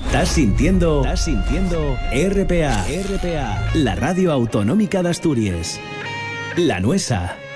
Estás sintiendo RPA, la radio autonómica de Asturias. La Nuesa.